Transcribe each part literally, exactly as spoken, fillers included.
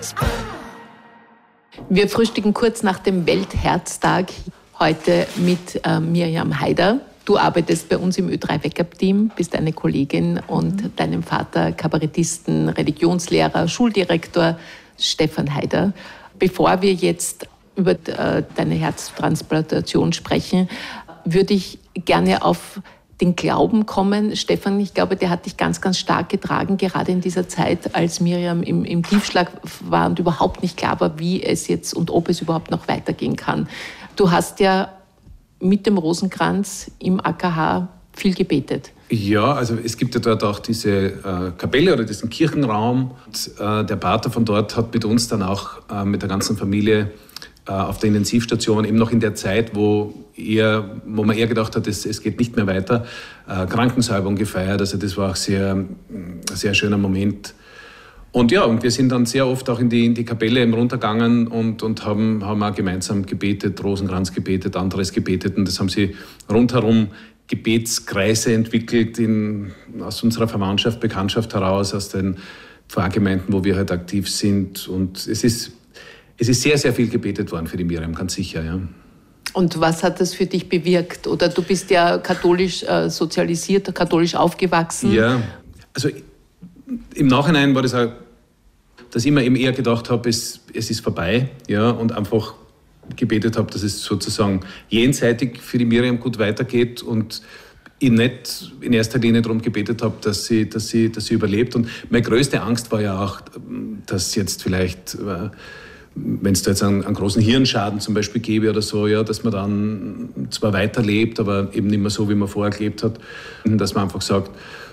Wir frühstücken kurz nach dem Weltherztag heute mit äh, Miriam Haider. Du arbeitest bei uns im Ö drei Backup-Team, bist eine Kollegin und mhm. deinem Vater Kabarettisten, Religionslehrer, Schuldirektor Stefan Haider. Bevor wir jetzt über äh, deine Herztransplantation sprechen, würde ich gerne auf den Glauben kommen. Stefan, ich glaube, der hat dich ganz, ganz stark getragen, gerade in dieser Zeit, als Miriam im, im Tiefschlag war und überhaupt nicht klar war, wie es jetzt und ob es überhaupt noch weitergehen kann. Du hast ja mit dem Rosenkranz im A K H viel gebetet. Ja, also es gibt ja dort auch diese äh, Kapelle oder diesen Kirchenraum. Und, äh, der Pater von dort hat mit uns dann auch äh, mit der ganzen Familie äh, auf der Intensivstation, eben noch in der Zeit, wo, eher, wo man eher gedacht hat, es, es geht nicht mehr weiter, äh, Krankensalbung gefeiert. Also das war auch sehr, ein sehr schöner Moment. Und ja, und wir sind dann sehr oft auch in die, in die Kapelle runtergegangen und, und haben, haben auch gemeinsam gebetet, Rosenkranz gebetet, anderes gebetet. Und das haben sie rundherum Gebetskreise entwickelt in, aus unserer Verwandtschaft, Bekanntschaft heraus, aus den Pfarrgemeinden, wo wir halt aktiv sind. Und es ist, es ist sehr, sehr viel gebetet worden für die Miriam, ganz sicher, ja. Und was hat das für dich bewirkt? Oder du bist ja katholisch äh, sozialisiert, katholisch aufgewachsen. Ja, also im Nachhinein war das auch, dass ich mir eben eher gedacht habe, es, es ist vorbei, ja, und einfach gebetet habe, dass es sozusagen jenseitig für die Miriam gut weitergeht und ich nicht in erster Linie darum gebetet habe, dass sie, dass sie, dass sie überlebt. Und meine größte Angst war ja auch, dass jetzt vielleicht, wenn es da jetzt einen, einen großen Hirnschaden zum Beispiel gäbe oder so, ja, dass man dann zwar weiterlebt, aber eben nicht mehr so, wie man vorher gelebt hat, dass man einfach sagt,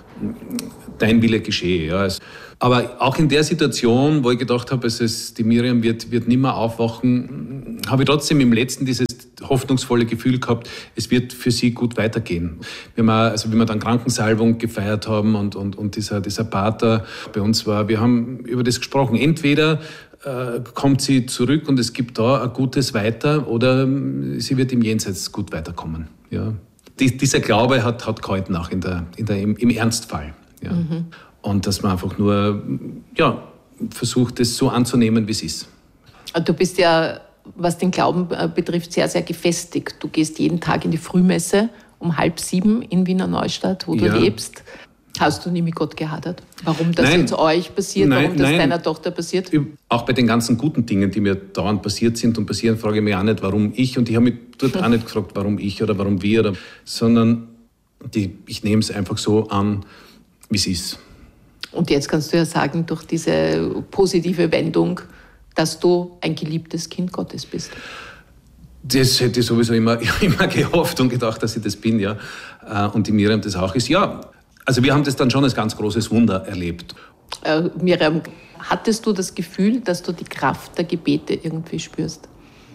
dein Wille geschehe. Ja. Aber auch in der Situation, wo ich gedacht habe, es ist, die Miriam wird, wird nicht mehr aufwachen, habe ich trotzdem im Letzten dieses hoffnungsvolle Gefühl gehabt, es wird für sie gut weitergehen. Wir haben auch, also wie wir dann Krankensalbung gefeiert haben und, und, und dieser, dieser Pater bei uns war, wir haben über das gesprochen. Entweder äh, kommt sie zurück und es gibt da ein gutes Weiter oder sie wird im Jenseits gut weiterkommen. Ja. Die, dieser Glaube hat, hat gehalten auch in der, in der, im, im Ernstfall. Ja. Mhm. Und dass man einfach nur ja, versucht, es so anzunehmen, wie es ist. Du bist ja, was den Glauben betrifft, sehr, sehr gefestigt. Du gehst jeden Tag in die Frühmesse um halb sieben in Wiener Neustadt, wo ja. du lebst. Hast du nie mit Gott gehadert? Warum das nein. jetzt euch passiert, nein, warum das nein. deiner Tochter passiert? Auch bei den ganzen guten Dingen, die mir dauernd passiert sind und passieren, frage ich mich auch nicht, warum ich. Und ich habe mich dort auch nicht gefragt, warum ich oder warum wir. Oder, sondern die, ich nehme es einfach so an, wie es ist. Und jetzt kannst du ja sagen, durch diese positive Wendung, dass du ein geliebtes Kind Gottes bist. Das hätte ich sowieso immer, immer gehofft und gedacht, dass ich das bin, ja. Und die Miriam das auch ist, ja. Also wir haben das dann schon als ganz großes Wunder erlebt. Äh, Miriam, hattest du das Gefühl, dass du die Kraft der Gebete irgendwie spürst?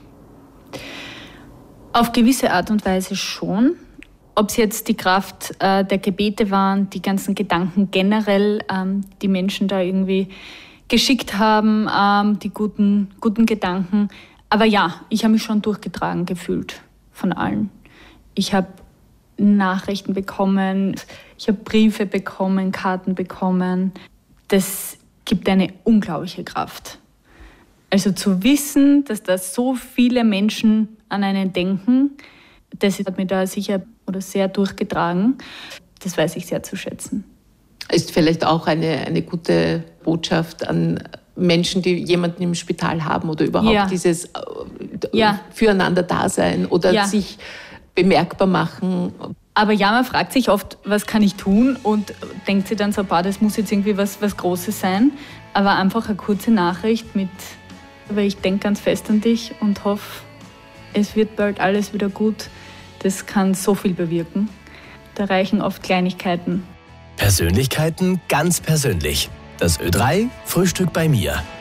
Auf gewisse Art und Weise schon. Ob es jetzt die Kraft äh, der Gebete waren, die ganzen Gedanken generell, ähm, die Menschen da irgendwie geschickt haben, ähm, die guten, guten Gedanken. Aber ja, ich habe mich schon durchgetragen gefühlt von allen. Ich habe Nachrichten bekommen, ich habe Briefe bekommen, Karten bekommen. Das gibt eine unglaubliche Kraft. Also zu wissen, dass da so viele Menschen an einen denken, das hat mir da sicher oder sehr durchgetragen. Das weiß ich sehr zu schätzen. Ist vielleicht auch eine, eine gute Botschaft an Menschen, die jemanden im Spital haben oder überhaupt ja. dieses äh, ja. Füreinander-Dasein oder ja. sich bemerkbar machen. Aber ja, man fragt sich oft, was kann ich tun und denkt sich dann so, boah, das muss jetzt irgendwie was, was Großes sein. Aber einfach eine kurze Nachricht mit, weil ich denke ganz fest an dich und hoffe, es wird bald alles wieder gut. Das kann so viel bewirken. Da reichen oft Kleinigkeiten. Persönlichkeiten ganz persönlich. Das Ö drei Frühstück bei mir.